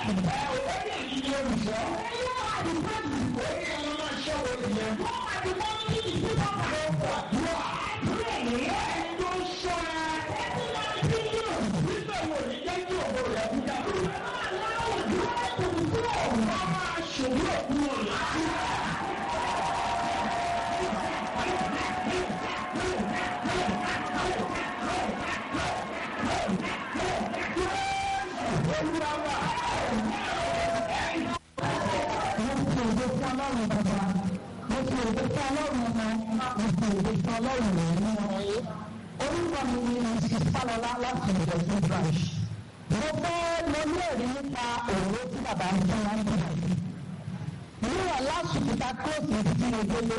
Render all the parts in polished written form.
Orúkọ mi ni Mrs. Fálọlá láti Ìjọsìn branch. Mo fẹ́ lọ ní ẹ̀rí nípa òwò tí bàbá ń fún wọn jù. Níwọ̀n lásìkò ta kóòtù tí mo délé,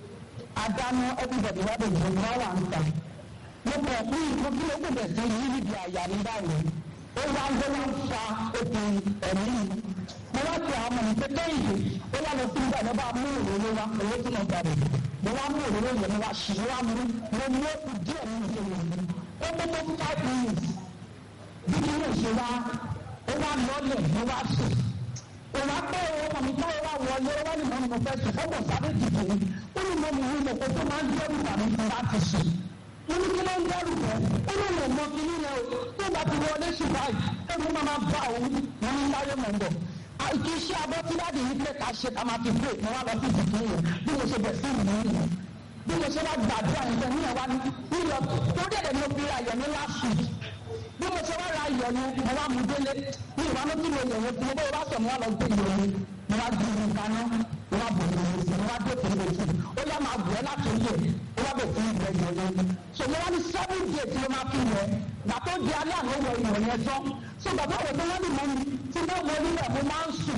àdáná everybody wá bẹ̀ jù wọ́n wà ń ta. Mo kọ̀ pé ìlú kí ló gbọdọ̀ sí yí níbi àyà mi báyìí. Ó wá ń gbé wọn fa okùn ẹ̀mí. Mo wá ti àwọn ọmọ mi pé kéyìí, ó wá lọ sí ibà lọ́ bá mú òróró wá, owó tí mo gbà rẹ̀. Mo wá mú òróró yẹn, mo wá ṣì mo wá mú òkú díẹ̀ nínú ìṣòro mi. Ó tó tó 5 minutes. Bí kí ló ṣe wá, ó wá lọ́lẹ̀, mo wá sùn. Òwá pé ọmọ mi táwọn wá wọlé, ó wá ní mọ́ ni mo fẹ́ sùn, fọ́pọ̀ sáré dìbò. Ó ní mo mú ìlú kó tó máa ń dẹ́rù bà mí fún láti sùn. Mo ní kí ló ń dẹ́rù bẹ́? Ó ní mo mọ kí nílẹ̀ o, tó bá ti wọlé sùn báyìí, ẹ̀rù máa bá òun, wọ́n ní láyé mọ̀ ń bọ̀. Àìkí iṣẹ́ abọ́ tí láti ní pé ká ṣe ká máa fi pé mo wá lọ sí ìdìbò yẹn bí mo ṣe bẹ̀ sí ìlú yẹn. Bí mo ṣe wá gbàdúrà yẹn ní ẹ̀wá nílọ tó dẹ̀dẹ̀ ní obìnrin ayọ̀ ní last week. Bí mo ṣe wá ra ayọ̀ yẹn mo wá mú délé ní ìwà ló tí mo yẹ̀ yẹn tí mo bá wá sọ̀ mo wá lọ gbé ìyọ̀ yẹn mo wá gbé ìyọ̀ kaná mo wá bọ̀ ìyọ̀ sí mo wá dé òkè ìyọ̀ sí ó yá máa bù ẹ́ láti ilé ó wá bẹ̀ fún ìyọ̀ yẹn. So mo wá ní 7 days tí mo máa fi yẹ gbà tó di alẹ́ àná wọ ìyọ̀ yẹn tán. So bàbá wo tó wọ́n ní mọ́ mi tí mo wọ nílẹ̀ mo máa ń sùn.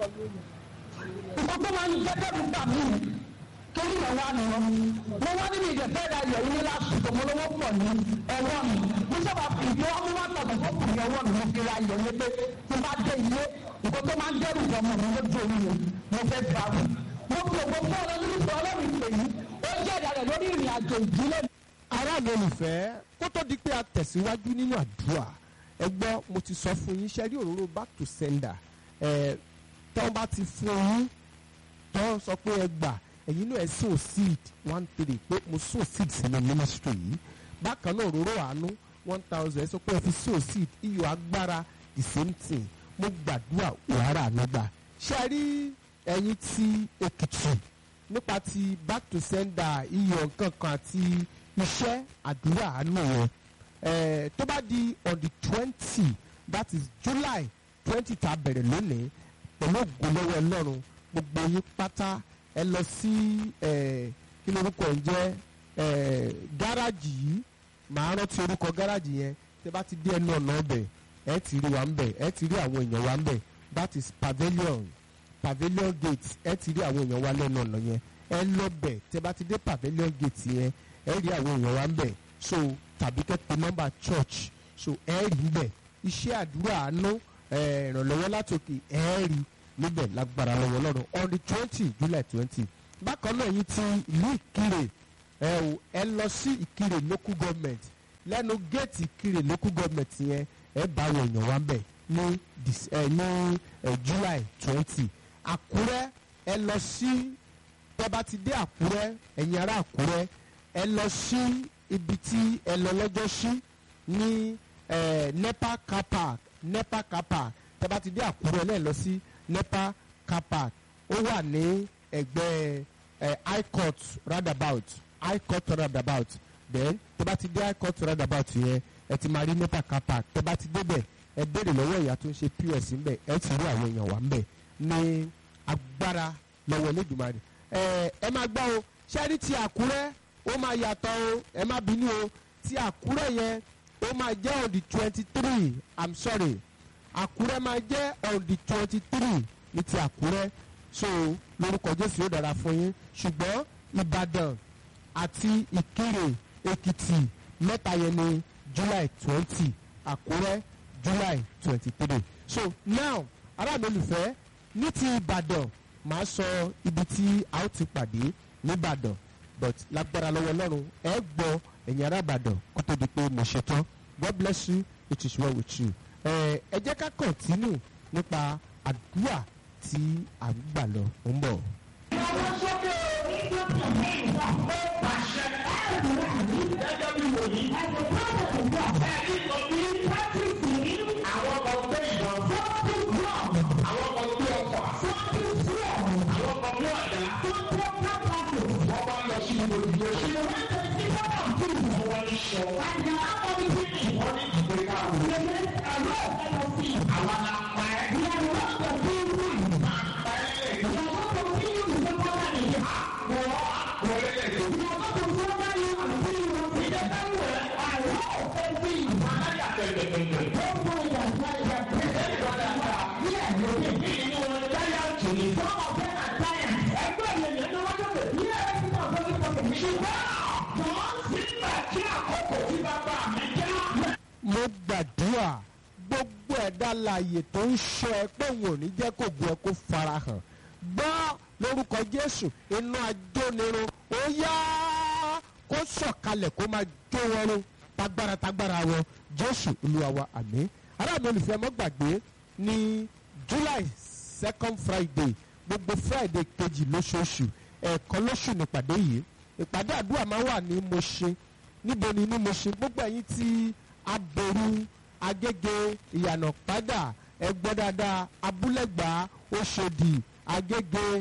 Nǹkan tó máa ń jẹ́ kẹ́rù bà mí torí ìyàwó àná mo wá níbi ìdẹ̀fẹ́ ra ìyẹ̀ yìí lásìkò mo lówó pọ̀ ní ọwọ́ mi. Mo sábà fi ìjọ ọmọ wa tọ̀tọ̀ tó kù ní ọwọ́ mi mo fi ra ìyẹ̀ yẹn pé tí bá dé ilé nǹkan tó máa ń dẹ́rù ọmọ mi lójú omi yẹn mo fẹ́ gbà wù. Mo fi ògbó fún ọlọ́run nípa ọlọ́run pè yí ó jẹ́ ìdálẹ̀ lórí ìrìn àjò ìdílé. Ará mi olùfẹ́ kó tó di pé a tẹ̀síwájú nínú àdúrà ẹ gbọ́ mo ti sọ fún yín ṣe rí òróró back to sender tọ́ bá ti fún yín tọ́ sọ pé ẹ gbà ẹ̀yin náà ẹ sow seed 1-3 pé mo sow seed sínú ministry yìí bákan náà òróró àánú 1000 ẹ sọ pé ẹ fi sow seed iyọ̀ agbára the same thing mo gbàdúrà wàhálà ànágbà ṣe rí ẹ̀yin ti Èkìtì nípa ti back to sender iyọ̀ nǹkankan àti iṣẹ́ àdúrà àánú yẹn tó bá di on the 20 that is July 20 tá a bẹ̀rẹ̀ lónìí pẹ̀lú ògùn lọ́wọ́ Ọlọ́run gbogbo yín pátá ẹ lọ sí kí ni orúkọ ẹ̀ ń jẹ́ gáràjì yìí màá rántí orúkọ gáràjì yẹn tẹ́ bá ti dé ẹnu ọ̀nà ọbẹ̀ ẹ ti rí wa ń bẹ̀ ẹ ti rí àwọn èèyàn wa ń bẹ̀ that is pavilion gate ẹ ti rí àwọn èèyàn wa lẹ́nu ọ̀nà yẹn ẹ lọ bẹ̀ tẹ́ bá ti dé pavilion gate yẹn ẹ rí àwọn èèyàn wa ń bẹ̀ so tàbí kẹ́ pe nọ́mbà church so ẹ rí ń bẹ̀ iṣẹ́ àdúrà àánú ìrànlọ́wọ́ látòkè ẹ rí níbẹ̀ lágbára lọ́wọ́ Ọlọ́run on the 20 July 20 bákan náà yìí ti ìlú Ìkirè ẹ lọ sí Ìkirè local government lẹ́nu géètì Ìkirè local government yẹn ẹ bá àwọn èèyàn wá ń bẹ̀ ní July 20 Àkúrẹ́ ẹ lọ sí tẹ́ bá ti dé Àkúrẹ́ ẹ̀yin ará Àkúrẹ́ ẹ lọ sí ibi tí ẹ lọ lọ́jọ́ sí ní NEPA car park tẹ́ bá ti dé Àkúrẹ́ lẹ́ẹ̀ lọ sí NEPA car park ó wà ní ẹgbẹ́ high court roundabout then tẹ́ bá ti dé high court roundabout yẹn ẹ ti máa rí NEPA car park tẹ́ bá ti débẹ̀ ẹ béèrè lọ́wọ́ ìyá tó ń ṣe POS ńbẹ̀ ẹ ti rí àwọn èèyàn wà ńbẹ̀ ní agbára lọ́wọ́ Elédùmarè ẹ máa gbọ́ o ṣẹ́rí ti Àkúrẹ́ ó máa yàtọ̀ o ẹ má bínú o ti Àkúrẹ́ yẹn ó máa jẹ́ on the 23 I'm sorry Àkúrẹ́ máa jẹ́ on the 23 ní ti Àkúrẹ́ so lórúkọ Jésù yóò dára fún yín ṣùgbọ́n Ìbàdàn àti Ìkirè Èkìtì mẹ́ta yẹn ní July 20 Àkúrẹ́ July 23 so now ará mi olùfẹ́ ní ti Ìbàdàn màá sọ ibi tí a ó ti pàdé nìbàdàn but lágbára lọ́wọ́ Ọlọ́run ẹ gbọ́ ẹ̀yin ará Ìbàdàn kó tó di pé mo ṣetán God bless you it is well with you. ẹ jẹ́ ká continue nípa àdúrà tí à ń gbà lọ ó ń bọ̀. Àwọn sókè onígbòkè mẹ́ta ó pàṣẹ gẹ́gẹ́ bí wòlíì. Ẹ̀sìn pọ́ọ̀tù tó gbọ́. Ẹ̀sìn tó bí pátìsì ní àwọn kan gbé ìbọn. Fọ́ọ̀tù gbọ́. Àwọn kan gbé ọkọ̀. Fọ́ọ̀tù gbọ́. Àwọn kan gbé ọ̀dà. Fọ́ọ̀tù pápákọ̀. Wọ́n bá lọ sí ibodè. Ìwọ́n tó ti bọ́ọ̀ bí wọ́n ní sọ. Àjà akọni tí kì wọ́n ní ìgbé káwọ́. Ṣèlè ẹ̀rọ ẹ̀rọ sí. Àwọn apá ẹ̀. Ìyàwó ọ̀pọ̀ tí ń wù. Apá ẹ̀. Ìyàwó ọ̀pọ̀ tí ń wù. Mo gbàdúrà gbogbo ẹ̀dá láàyè tó ń ṣọ́ ẹ pé òun ò ní jẹ́ kó gun ẹ kó farahàn gbọ́ lórúkọ Jésù iná ajónirun ó yá kó sọ̀kalẹ̀ kó máa jó wọn run tagbára wọn Jésù Olúwa wa àmín. Ará mi olùfẹ́ mọ́ gbàgbé ní July 2nd Friday gbogbo Friday kejì lóṣooṣù ẹ̀ẹ̀kan lóṣù nípàdé yìí ìpàdé àdúrà máa wà ní Mọ̀ṣin níbo ni ní Mọ̀ṣin gbogbo ẹ̀yin tí Aboru Agége Ìyànà Pádà Ẹgbẹ́dàdà Abúlẹ̀gbá Òṣòdì Agége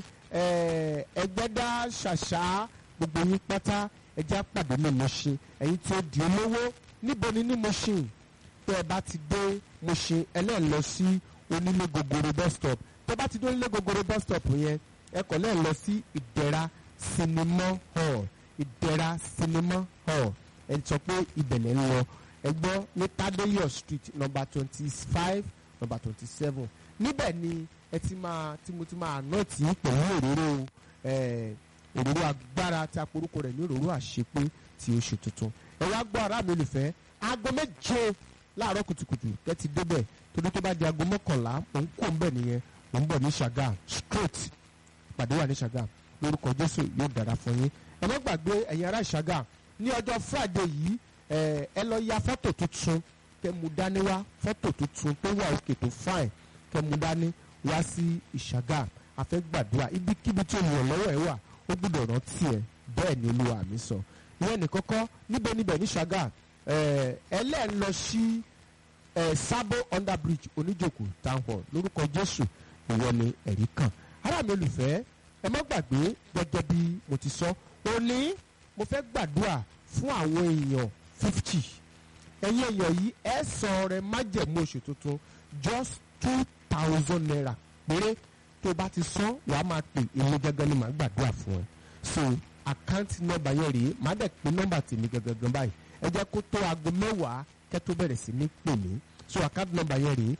Ẹgbẹ́dà Ṣàṣà gbogbo yín pátá ẹjẹ́ àpàdé ní Mọ̀ṣin ẹ̀yin tí ó di olówó níbo ni ní Mọ̀ṣin tẹ́ ẹ bá ti dé Mọ̀ṣin ẹlẹ́ẹ̀lọ sí Onílé Gogoro bus stop tẹ́ bá ti dé Onílé Gogoro bus stop yẹn ẹ kọ̀ lẹ́ẹ̀ lọ sí Ìdẹ̀ra Cinema Hall Ìdẹ̀ra Cinema Hall ẹ sọ pé ìbẹ̀lẹ̀ ń lọ ẹ gbọ́ ní Tadeyo Street number 25 number 27 níbẹ̀ ni ẹ ti máa tí mo ti máa ná tí pẹ̀lú òróró agbára tí a porúkọ rẹ̀ ní òróró àṣepé ti oṣù tuntun ẹ wá gbọ́ ará mi olùfẹ́ aago 7 láàárọ̀ kùtùkùtù kẹ́ ti débẹ̀ torí tó bá di aago 11 òun kò ń bẹ̀ nìyẹn òun bọ̀ ní Ṣàgàm straight pàdé wà ní Ṣàgàm lórúkọ Jésù yóò dára fún yín ẹ má gbàgbé ẹ̀yin ará Ṣàgàm ní ọjọ́ Friday yìí ẹ lọ ya fọ́tò tuntun kẹ́ mú dání wá fọ́tò tuntun tó wà òkè tó fine kẹ́ mú dání wá sí Ìṣàgàm a fẹ́ gbàdúrà ibikíbi tí olùrànlọ́wọ́ ẹ wà ó gbọ́dọ̀ rántí ẹ bẹ́ẹ̀ ni Olúwa mi sọ ìyẹn ní kọ́kọ́ níbẹ̀ ní Ṣàgàm ẹlẹ́ẹ̀ lọ sí Sabo under bridge Oníjòkó town hall lórúkọ Jésù ìwọ ni ẹ̀rí kan ará mi olùfẹ́ ẹ má gbàgbé gẹ́gẹ́ bí mo ti sọ òní mo fẹ́ gbàdúrà fún àwọn èèyàn 50 ẹ̀yin èèyàn yìí ẹ san rẹ májẹ̀mú oṣù tuntun just 2,000 naira péré tó bá ti san wàá máa pè èmi gẹ́gẹ́ ni màá gbàdúrà fún ẹ so àkáǹtì nọ́mbà yẹn rèé màá dẹ̀ pé nọ́mbà tèmi gẹ́gẹ́ báyìí ẹ jẹ́ kó tó aago 10 kẹ́ tó bẹ̀rẹ̀ sí ní pè mí so àkáǹtì nọ́mbà yẹn rèé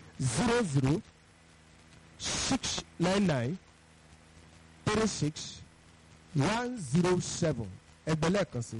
00699 36 107 ẹgbẹ́ lẹ́ẹ̀kan sí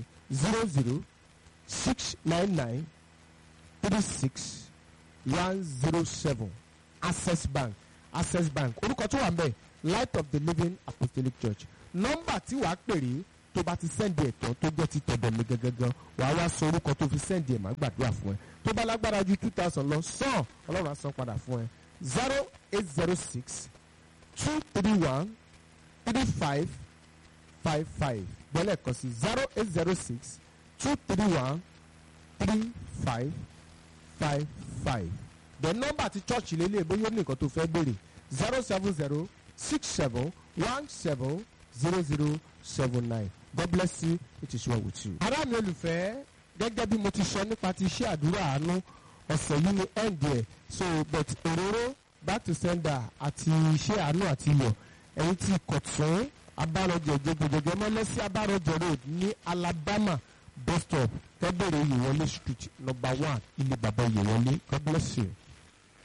00699 36 107 Access Bank orúkọ tó wà ń bẹ̀ Light of the Living Apostolic Church nọ́mbà tí wàá pèrè tó bá ti sẹ́ndì ẹ̀tọ́ tó jẹ́ ti tọ̀dọ̀ mi gangan wàá wá sọ orúkọ tó fi sẹ́ndì ẹ̀ máa gbàdúrà fún ẹ tó bá lágbára ju 2,000 lọ sàn Ọlọ́run á san padà fún ẹ 0806 231 35 55 gbọ́lẹ̀ kan sí 0806 231 35 55 the number ti church lélẹ̀ bóyá ní nǹkan tó fẹ́ béèrè 070 67 17 0079 God bless you it is well with you. ará mi olùfẹ́ gẹ́gẹ́ bí mo ti sọ nípa ti iṣẹ́ àdúrà àánú ọ̀sẹ̀ yìí ni end ẹ̀ so but òróró back to sender àti iṣẹ́ àánú àti iyọ̀ ẹ̀yin tí Kọ̀tún Abárọ̀jẹ̀ jẹgẹjẹgẹ mọ́lẹ́ sí Abárọ̀jẹ̀ road ní Alabama bus stop tẹ́bẹ̀rẹ̀ Oyèwọlé street number 1 ilé bàbá Oyèwọlé God bless you.